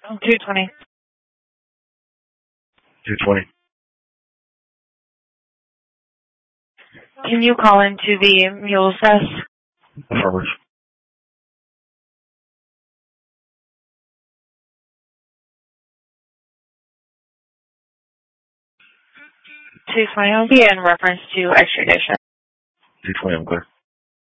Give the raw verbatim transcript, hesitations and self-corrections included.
two twenty. two twenty. Can you call into the Mules desk? Affirmative. two twenty will be in reference to extradition. two twenty, I'm clear.